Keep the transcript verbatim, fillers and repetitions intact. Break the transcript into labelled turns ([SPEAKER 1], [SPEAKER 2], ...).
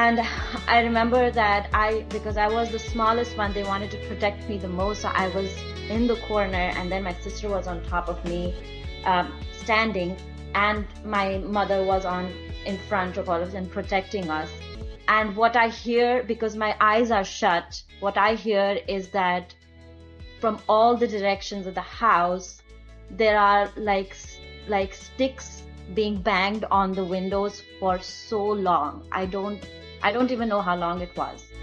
[SPEAKER 1] And I remember that I, because I was the smallest one, they wanted to protect me the most. So I was in the corner, and then my sister was on top of me, um, standing, and my mother was on in front of all of them protecting us. And what I hear, because my eyes are shut, what I hear is that from all the directions of the house, there are like like sticks being banged on the windows for so long. I don't I don't even know how long it was.